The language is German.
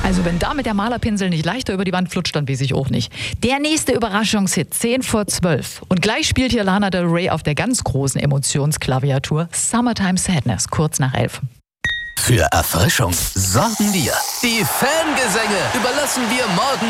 Also wenn da mit der Malerpinsel nicht leichter über die Wand flutscht, dann weiß ich auch nicht. Der nächste Überraschungshit, 10:12. Und gleich spielt hier Lana Del Rey auf der ganz großen Emotionsklaviatur Summertime Sadness, kurz nach 11. Für Erfrischung sorgen wir. Die Fangesänge überlassen wir morgen